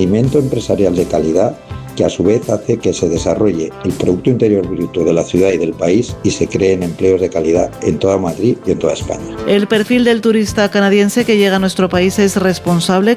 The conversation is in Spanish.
rendimiento empresarial de calidad, que a su vez hace que se desarrolle el Producto Interior Bruto de la ciudad y del país y se creen empleos de calidad en toda Madrid y en toda España. El perfil del turista canadiense que llega a nuestro país es responsable,